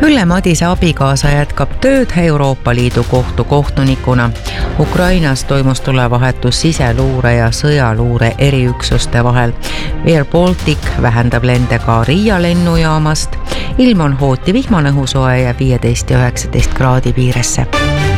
Ülle Madise abikaasa jätkab tööd Euroopa Liidu kohtu kohtunikuna. Ukrainas toimus tulevahetus siseluure ja sõjaluure eriüksuste vahel. Air Baltic vähendab lende ka Riia lennujaamast. Ilm on hooti vihmane, õhusoe ja 15 ja 19 kraadi piiresse.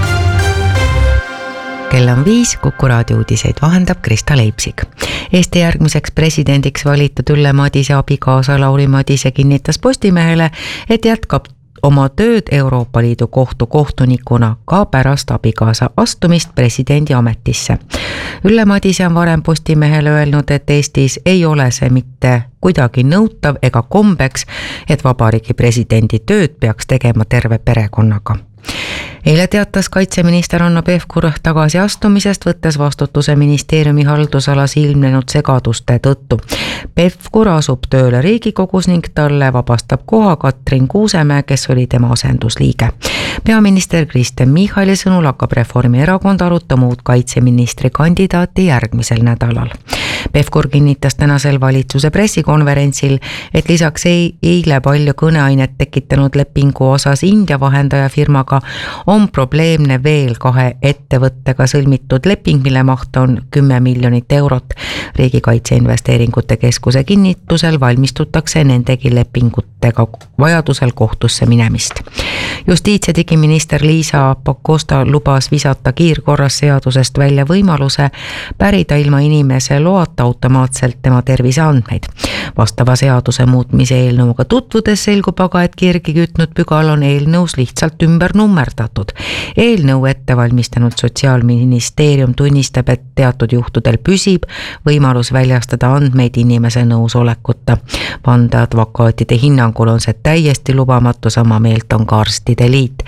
Kell on 5, Kuku raadio uudiseid vahendab Krista Leipsik. Eesti järgmiseks presidendiks valitud Ülle Madise abikaasa Lauri Madise kinnitas Postimehele, et jätkab oma tööd Euroopa Liidu kohtu kohtunikuna ka pärast abikaasa astumist presidendi ametisse. Ülle Madise on varem Postimehele öelnud, et Eestis ei ole see mitte kuidagi nõutav ega kombeks, et vabariigi presidendi tööd peaks tegema terve perekonnaga. Eile teatas kaitseminister Hanno Pevkur tagasi astumisest, võttes vastutuse ministeeriumi haldusalas ilmnenud segaduste tõttu. Pevkur asub tööle Riigikogus ning talle vabastab koha Katrin Kuusemäe, kes oli tema asendusliige. Peaminister Kristen Michali sõnul hakkab Reformierakond arutama uut kaitseministri kandidaati järgmisel nädalal. Pevkur kinnitas tänasel valitsuse pressikonverentsil, et lisaks eile palju kõneainet tekitanud lepingu osas India vahendaja firmaga on probleemne veel 2 ettevõttega sõlmitud leping, mille maht on 10 miljonit eurot. Riigikaitse investeeringute keskuse kinnitusel valmistutakse nendegi lepingutega vajadusel kohtusse minemist. Justiits- ja digiminister Liisa Pakosta lubas visata kiirkorras seadusest välja võimaluse pärida ilma inimese loata automaatselt tema terviseandmeid. Vastava seaduse muutmise eelnõuga tutvudes selgub aga, et kirgi kütnud pügal on eelnõus lihtsalt ümber nummerdatud. Eelnõu ette valmistanud Sotsiaalministeerium tunnistab, et teatud juhtudel püsib võimalus väljastada andmeid inimese nõusolekuta. Vandeadvokaatide hinnangul on see täiesti lubamatu, sama meelt on ka arstide liit.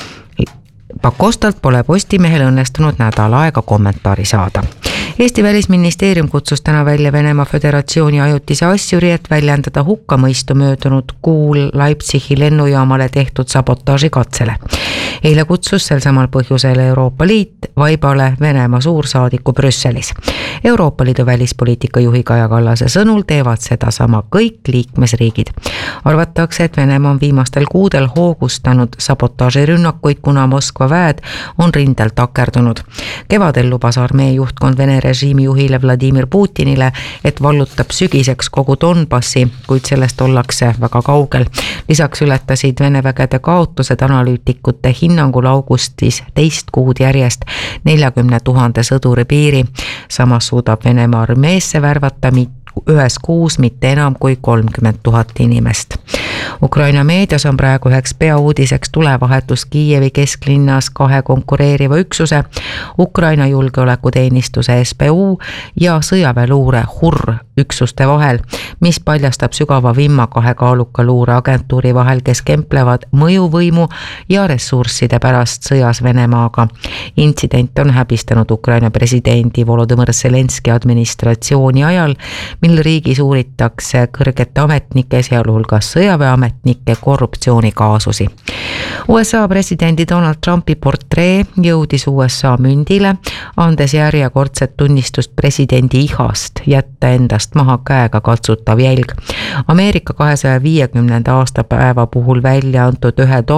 Pakostalt pole Postimehel õnnestunud nädal aega kommentaari saada. Eesti välisministeerium kutsus täna välja Venemaa Föderatsiooni ajutise asjuri, et väljendada hukkamõistu möödunud kuul Leipzigi lennujaamale tehtud sabotaažikatsele. Eile kutsus sel samal põhjusel Euroopa Liit vaibale Venemaa suursaadiku Brüsselis. Euroopa Liidu välispoliitika juhi Kaja Kallase sõnul teevad seda sama kõik liikmesriigid. Arvatakse, et Venemaa on viimastel kuudel hoogustanud sabotaažirünnakuid, kuna Moskva väed on rindel takerdunud. Kevadel lubas armee juhtkond Vene režiimi juhile Vladimir Putinile, et vallutab sügiseks kogu Donbassi, kuid sellest ollakse väga kaugel. Lisaks ületasid Vene vägede kaotused analüütikute hinnangul augustis 2 kuud järjest 40 000 sõduri piiri. Samas suudab Venemaa armeesse värvata ühes kuus mitte enam kui 30 000 inimest. Ukraina meedias on praegu üheks peauudiseks tulevahetus Kiievi kesklinnas 2 konkureeriva üksuse, Ukraina julgeolekuteenistuse SBU ja sõjaväeluure HUR üksuste vahel, mis paljastab sügava vimma 2 kaaluka luureagentuuri vahel, kes kemplevad mõjuvõimu ja ressursside pärast sõjas Venemaaga. Intsident on häbistanud Ukraina presidendi Volodõmõr Zelenski administratsiooni ajal, mil riigis uuritakse kõrgete ametnike, sealhulgas sõjaväeametnike korruptsioonikaasusi. USA presidendi Donald Trumpi portree jõudis USA mündile, andes järjekordset tunnistust presidendi ihast jätta endast maha käega katsutav jälg. Ameerika 250. aastapäeva puhul välja antud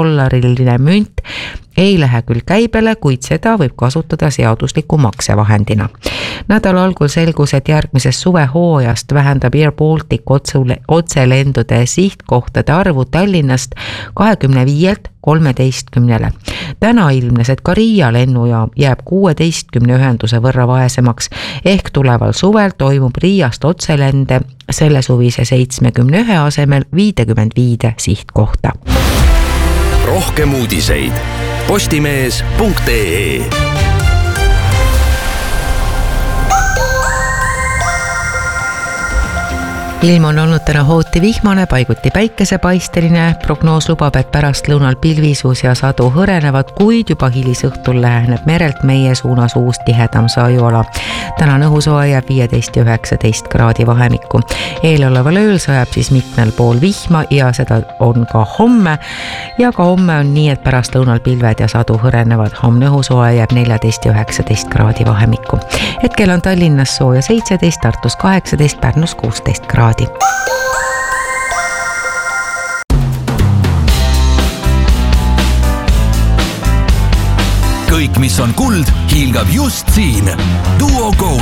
$1 münt ei lähe küll käibele, kuid seda võib kasutada seadusliku maksevahendina. Nädala algul selgus, et järgmises suvehooajast vähendab Air Baltic otselendude sihtkohtade arvu Tallinnast 25-lt 13-le. Täna ilmnes, et ka Riia lennujaam jääb 16 ühenduse võrra vaesemaks, ehk tuleval suvel toimub Riiast otselende selle suvise 71 asemel 55 sihtkohta. Rohkem uudiseid postimees.ee. Ilm on olnud täna hooti vihmane, paiguti päikesepaisteline. Prognoos lubab, et pärast lõunal pilvisus ja sadu hõrenevad, kuid juba hilisõhtul läheneb merelt meie suunas uus tihedam sajuala. Täna õhusoe jääb 15 ja 19 kraadi vahemikku. Eeloleval ööl sajab siis mitmel pool vihma ja seda on ka homme. Ja ka homme on nii, et pärast lõunal pilved ja sadu hõrenevad. Homne õhusoe jääb 14 ja 19 kraadi vahemikku. Hetkel on Tallinnas sooja 17, Tartus 18, Pärnus 16 kraadi. kõik, mis on kuld, hiilgab just siin. Duo Gold